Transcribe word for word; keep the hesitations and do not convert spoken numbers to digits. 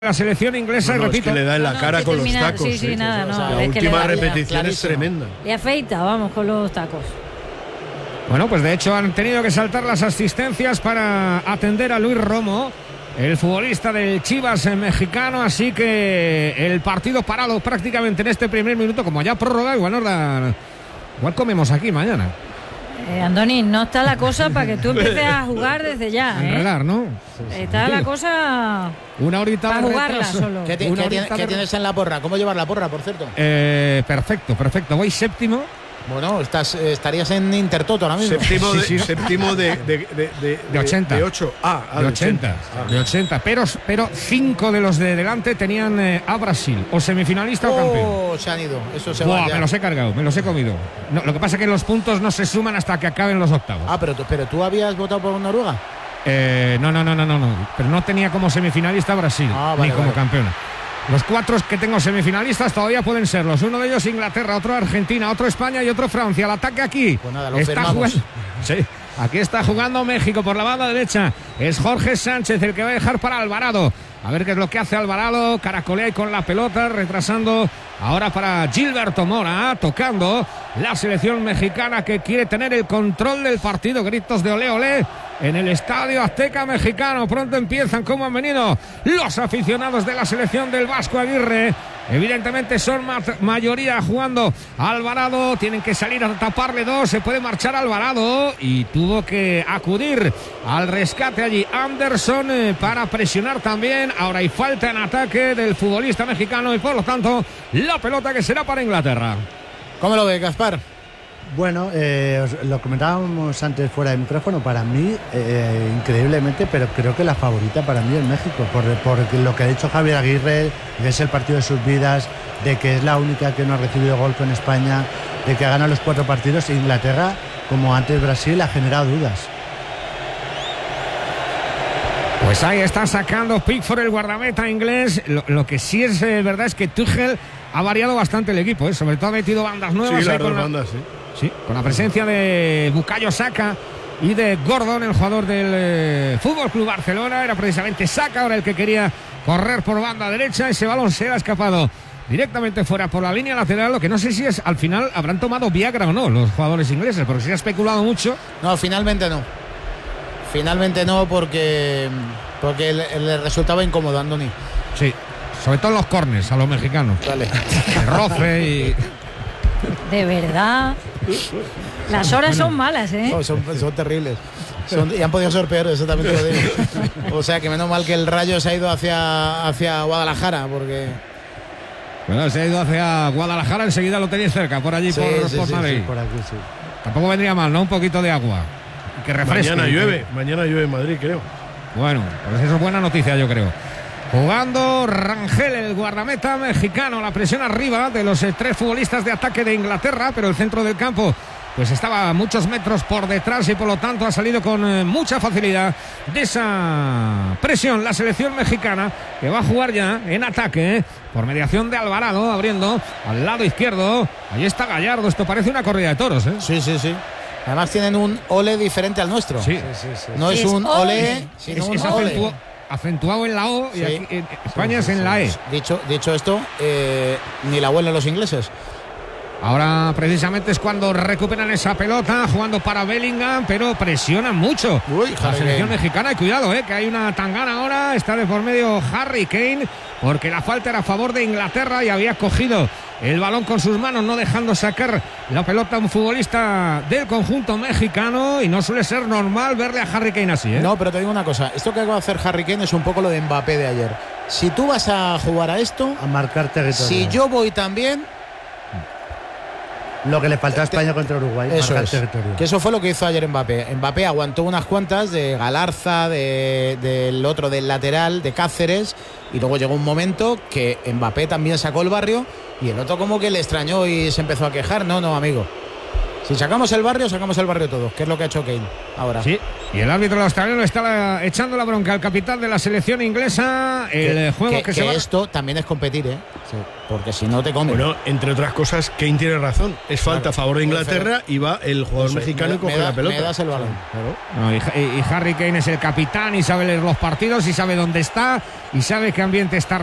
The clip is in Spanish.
La selección inglesa, no, no, repito, es que le da en la no, cara no, con los termina, tacos. sí, sí, ¿eh? nada, no, o sea, es la que última le da- repetición es tremenda. Le afeita, vamos, con los tacos. Bueno, pues de hecho han tenido que saltar las asistencias para atender a Luis Romo, el futbolista del Chivas mexicano, así que el partido parado prácticamente en este primer minuto, como ya prórroga, igual nos da, igual comemos aquí mañana. Eh, Andoni, no está la cosa para que tú empieces a jugar desde ya, A ¿eh? enredar, ¿no? Está la cosa Una horita para de jugarla retraso. solo. ¿Qué, ti- Una qué tiene- horita qué de- tienes en la porra? ¿Cómo llevar la porra, por cierto? Eh, perfecto, perfecto. Voy séptimo. Bueno, estás, eh, estarías en Intertoto ahora mismo. Séptimo, de, Sí, sí. séptimo de, de, de, de, De ochenta. De ocho. Ah, ah, De ochenta, Ah. de ochenta, pero, pero cinco de los de delante tenían eh, a Brasil, o semifinalista o campeón. Oh, se han ido. Eso se Buah, va ya. me los he cargado, me los he comido. No, lo que pasa es que los puntos no se suman hasta que acaben los octavos. Ah, pero, tú- pero tú habías votado por Noruega. Eh, no, no, no, no, no, no. Pero no tenía como semifinalista Brasil, Ah, vale, ni como vale. campeona. Los cuatro que tengo semifinalistas todavía pueden serlos. Uno de ellos Inglaterra, otro Argentina, otro España y otro Francia. El ataque aquí. Pues nada, lo está firmamos. jugando. Sí, aquí está jugando México por la banda derecha. Es Jorge Sánchez el que va a dejar para Alvarado. A ver qué es lo que hace Alvarado. Caracolea y con la pelota, retrasando ahora para Gilberto Mora, tocando la selección mexicana que quiere tener el control del partido. Gritos de olé, olé en el Estadio Azteca mexicano. Pronto empiezan, como han venido los aficionados de la selección del Vasco Aguirre. Evidentemente son ma- mayoría jugando Alvarado. Tienen que salir a taparle dos. Se puede marchar Alvarado y tuvo que acudir al rescate allí Anderson eh, para presionar también. Ahora hay falta en ataque del futbolista mexicano y por lo tanto la pelota que será para Inglaterra. ¿Cómo lo ves, Gaspar? Bueno, eh, os- lo comentábamos antes fuera de micrófono, para mí, eh, increíblemente, pero creo que la favorita para mí es México, por, por lo que ha dicho Javier Aguirre, que es el partido de sus vidas, de que es la única que no ha recibido gol con España, de que ha ganado los cuatro partidos. Inglaterra, como antes Brasil, ha generado dudas. Pues ahí está sacando Pickford, el guardameta inglés. Lo, lo que sí es eh, verdad es que Tuchel ha variado bastante el equipo, ¿eh? Sobre todo ha metido bandas nuevas. Sí, ahí las con dos la- bandas, sí. Sí, con la presencia de Bukayo Saka y de Gordon, el jugador del eh, Fútbol Club Barcelona. Era precisamente Saka ahora el que quería correr por banda derecha. Ese balón se le ha escapado directamente fuera por la línea lateral. Lo que no sé si es al final habrán tomado Viagra o no los jugadores ingleses, porque se ha especulado mucho. No, finalmente no. Finalmente no, porque, porque le, le resultaba incómodo, Andoni. Sí, sobre todo en los corners a los mexicanos. Dale. El roce y. De verdad. Las horas son malas, ¿eh? No, son, son terribles. Son- y han podido ser peores, eso también te lo digo. O sea que menos mal que el Rayo se ha ido hacia, hacia Guadalajara, porque... Bueno, se ha ido hacia Guadalajara, enseguida lo tenéis cerca, por allí, Sí, por, sí, por sí, Madrid. sí, Por aquí, sí. Tampoco vendría mal, ¿no? Un poquito de agua. Y que refresque. Mañana llueve, mañana llueve en Madrid, creo. Bueno, pues eso es buena noticia, yo creo. Jugando Rangel, el guardameta mexicano, la presión arriba de los eh, tres futbolistas de ataque de Inglaterra, pero el centro del campo pues estaba a muchos metros por detrás y por lo tanto ha salido con eh, mucha facilidad de esa presión la selección mexicana, que va a jugar ya en ataque, eh, por mediación de Alvarado, abriendo al lado izquierdo. Ahí está Gallardo, esto parece una corrida de toros, ¿eh? Sí, sí, sí. Además tienen un ole diferente al nuestro. Sí, No es Es un ole. ole, sino es, un es ole. acentua- acentuado en la O y Sí. aquí en España es en la E. Dicho, dicho esto, eh, ni la huelen los ingleses. Ahora precisamente es cuando recuperan esa pelota, jugando para Bellingham, pero presionan mucho Uy, la Harry selección Kane. mexicana. Y cuidado, eh, que hay una tangana ahora, está de por medio Harry Kane, porque la falta era a favor de Inglaterra y había cogido el balón con sus manos, no dejando sacar la pelota a un futbolista del conjunto mexicano, y no suele ser normal verle a Harry Kane así, ¿eh? No, pero te digo una cosa, esto que acaba de hacer Harry Kane es un poco lo de Mbappé de ayer. Si tú vas a jugar a esto, A marcar territorio. si yo voy también, Lo que le faltó a España contra Uruguay, eso marcar es. territorio. Que eso fue lo que hizo ayer Mbappé. Mbappé aguantó unas cuantas de Galarza, de, del otro, del lateral, de Cáceres, y luego llegó un momento que Mbappé también sacó el barrio y el otro como que le extrañó y se empezó a quejar. No, no, amigo. Si sacamos el barrio, sacamos el barrio todos, que es lo que ha hecho Kane ahora. Sí, y el árbitro australiano está la- echando la bronca al capitán de la selección inglesa. El que, juego que, que, se que va. esto también es competir, ¿eh? Sí, porque si no te comen. Bueno, entre otras cosas, Kane tiene razón. Es falta a favor de Inglaterra y va el jugador Eso, mexicano me- y coge me da- la pelota. me das el balón. Claro. No, y, y- y Harry Kane es el capitán y sabe leer los partidos y sabe dónde está y sabe qué ambiente está